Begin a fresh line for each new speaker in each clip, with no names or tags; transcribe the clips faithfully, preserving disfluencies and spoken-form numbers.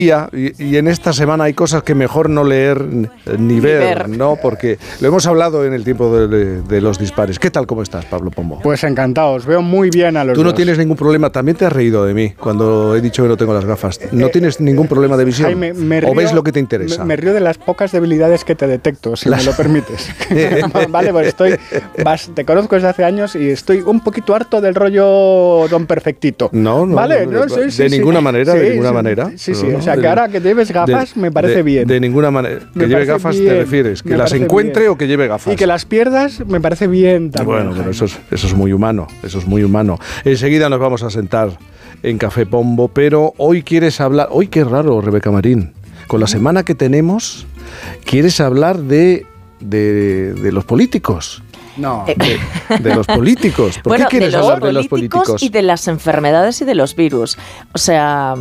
Y, y en esta semana hay cosas que mejor no leer ni ver, ¿no? Porque lo hemos hablado en el tiempo de, de, de los dispares. ¿Qué tal, cómo estás, Pablo Pombo?
Pues encantado, os veo muy bien a los
Tú no
dos.
tienes ningún problema, también te has reído de mí cuando he dicho que no tengo las gafas. ¿No eh, tienes ningún problema de visión?
Ay, me, me río,
¿O ves lo que te interesa?
Me, me río de las pocas debilidades que te detecto, si las... me lo permites. Vale, pues estoy, vas, te conozco desde hace años y estoy un poquito harto del rollo don perfectito.
No, no,
¿vale?
no, no,
no, sí,
de
sí,
ninguna
sí.
manera,
sí,
de ninguna
sí,
manera.
Sí, sí,
no,
o sea,
de,
que ahora que lleves gafas
de,
me parece
de,
bien.
De ninguna manera. Que
me
lleve gafas
bien,
te refieres, que las encuentre
bien.
o que lleve gafas.
Y que las pierdas me parece bien también.
Bueno, pero eso es, eso es muy humano, eso es muy humano. Enseguida nos vamos a sentar en Café Pombo, pero hoy quieres hablar, hoy qué raro, Rebeca Marín, con la semana que tenemos, quieres hablar de, de, de los políticos.
No.
De, de los políticos. ¿Por
bueno,
qué quieres
de los
hablar de los políticos?
Y de las enfermedades y de los virus. O sea...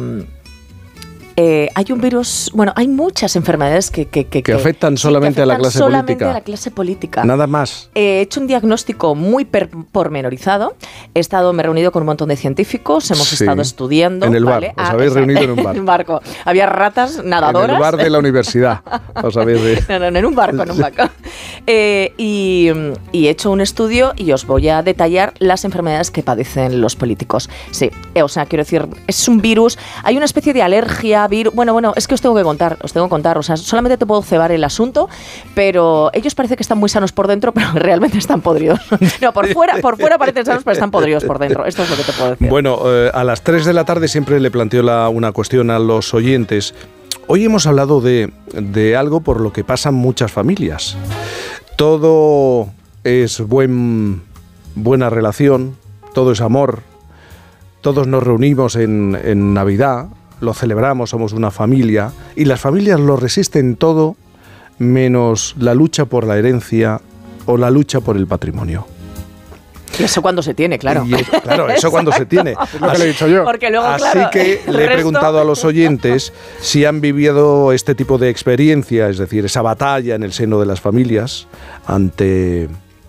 Eh, hay un virus, bueno, hay muchas enfermedades que, que, que,
que afectan solamente, sí, que afectan a, la clase
solamente
política.
a la clase política.
Nada más.
Eh, he hecho un diagnóstico muy per, pormenorizado. He estado, me he reunido con un montón de científicos, hemos sí. estado estudiando.
En el bar,
¿vale?
os
ah,
habéis
o sea,
reunido en un bar.
En un barco. Había ratas nadadoras.
En el bar de la universidad. Os habéis de...
no, no, no, en un barco, en un barco. Eh, y, y he hecho un estudio y os voy a detallar las enfermedades que padecen los políticos. Sí, eh, o sea, quiero decir, es un virus, hay una especie de alergia, virus, bueno, bueno, es que os tengo que contar, os tengo que contar, o sea, solamente te puedo cebar el asunto, pero ellos parece que están muy sanos por dentro, pero realmente están podridos. No, por fuera, por fuera parecen sanos, pero están podridos por dentro. Esto es lo que te puedo decir.
Bueno, eh, a las tres de la tarde siempre le planteo la, una cuestión a los oyentes. Hoy hemos hablado de, de algo por lo que pasan muchas familias. Todo es buen, buena relación, todo es amor, todos nos reunimos en, en Navidad, lo celebramos, somos una familia, y las familias lo resisten todo menos la lucha por la herencia o la lucha por el patrimonio.
Y eso cuando se tiene, claro.
Y es, claro, eso cuando se tiene.
Es lo que le he dicho yo.
Porque luego,
Así
claro,
que le he
resto...
preguntado a los oyentes si han vivido este tipo de experiencia, es decir, esa batalla en el seno de las familias ante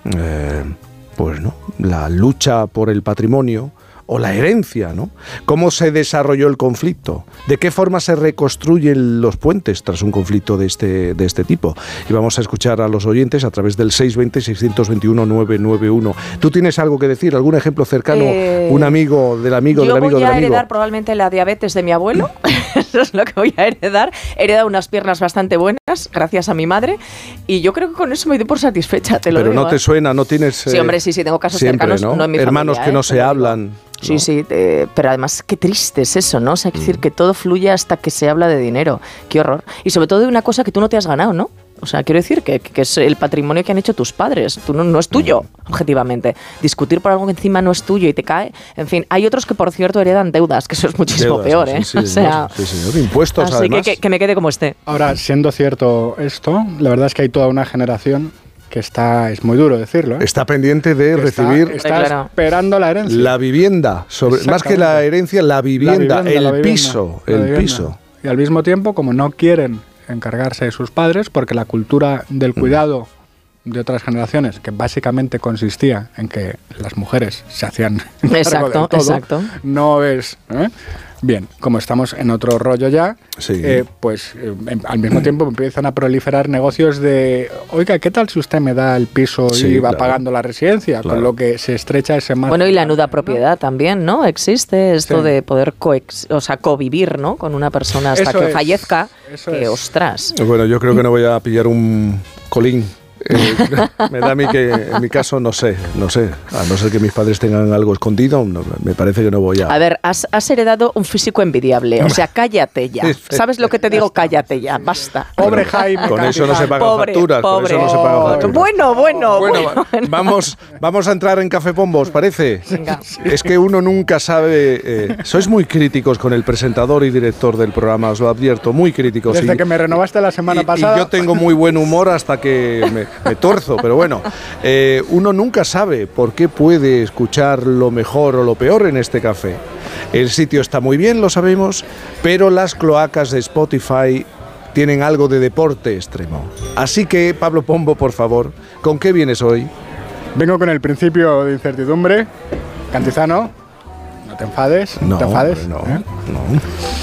eh, pues, ¿no? la lucha por el patrimonio o la herencia, ¿no? ¿Cómo se desarrolló el conflicto? ¿De qué forma se reconstruyen los puentes tras un conflicto de este, de este tipo? Y vamos a escuchar a los oyentes a través del seis veinte, seiscientos veintiuno, novecientos noventa y uno. ¿Tú tienes algo que decir? ¿Algún ejemplo cercano? Eh, ¿Un amigo del amigo del amigo del amigo?
Yo voy a heredar probablemente la diabetes de mi abuelo. Eso es lo que voy a heredar. He heredado unas piernas bastante buenas gracias a mi madre y yo creo que con eso me doy por satisfecha, te lo
Pero
digo.
no te suena, no tienes...
Eh, sí, hombre, sí, sí, tengo casos
siempre,
cercanos,
¿no?
no en mi
Hermanos
familia,
que no
eh,
se hablan...
Sí,
¿no?
sí, eh, pero además qué triste es eso, ¿no? O sea, hay que decir que todo fluye hasta que se habla de dinero. Qué horror. Y sobre todo de una cosa que tú no te has ganado, ¿no? O sea, quiero decir que, que es el patrimonio que han hecho tus padres. Tú no, no es tuyo, objetivamente. Discutir por algo que encima no es tuyo y te cae. En fin, hay otros que, por cierto, heredan deudas, que eso es muchísimo
deudas,
peor, ¿eh?
Sí, sí,
o sea,
sí, señor. Impuestos,
así
además.
Que, que, que me quede como esté.
Ahora, siendo cierto esto, la verdad es que hay toda una generación que está, es muy duro decirlo, ¿eh?
Está pendiente de
está,
recibir...
Está
claro.
esperando la herencia.
La vivienda, sobre, más que la herencia, la vivienda,
la vivienda
el
la vivienda,
piso,
la
el
vivienda.
piso.
Y al mismo tiempo, como no quieren encargarse de sus padres, porque la cultura del cuidado de otras generaciones, que básicamente consistía en que las mujeres se hacían
exacto,
cargo de todo,
exacto.
no es... ¿eh? Bien, como estamos en otro rollo ya,
sí.
eh, pues eh, al mismo tiempo empiezan a proliferar negocios de, oiga, ¿qué tal si usted me da el piso
sí,
y va
claro.
pagando la residencia?
Claro.
Con lo que se estrecha ese margen.
Bueno, y la nuda propiedad, ¿no? También, ¿no? Existe esto
sí.
de poder coex, o sea, convivir, ¿no? Con una persona hasta
eso
que
es,
fallezca.
eso
Que,
es.
ostras.
Bueno, yo creo que no voy a pillar un colín. Eh, me da a mí que en mi caso no sé, no sé, a no ser que mis padres tengan algo escondido, no, me parece que no voy a...
A ver, has, has heredado un físico envidiable, o sea, cállate ya. ¿Sabes lo que te digo? Cállate ya, basta.
Pobre Jaime.
Con eso no se pagan
pobre,
facturas,
pobre.
con eso no se pagan facturas.
Bueno, bueno,
Bueno,
bueno, bueno.
Vamos, vamos a entrar en Café Pombo, ¿os parece?
Venga.
Es que uno nunca sabe... Eh, sois muy críticos con el presentador y director del programa, os lo advierto, muy críticos.
Desde
y,
que me renovaste la semana
y,
pasada.
Y yo tengo muy buen humor hasta que me, me torzo, pero bueno, eh, uno nunca sabe por qué puede escuchar lo mejor o lo peor en este café. El sitio está muy bien, lo sabemos, pero las cloacas de Spotify tienen algo de deporte extremo. Así que, Pablo Pombo, por favor, ¿con qué vienes hoy?
Vengo con el principio de incertidumbre. Cantizano, no te enfades, no,
No,
te enfades.
no,
¿eh?
no.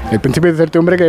El principio de incertidumbre que